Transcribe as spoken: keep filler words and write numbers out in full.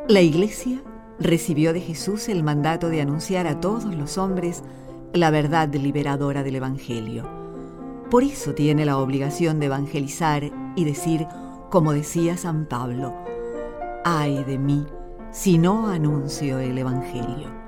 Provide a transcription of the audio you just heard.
La Iglesia recibió de Jesús el mandato de anunciar a todos los hombres la verdad liberadora del Evangelio. Por eso tiene la obligación de evangelizar y decir, como decía San Pablo: «Ay de mí si no anuncio el Evangelio».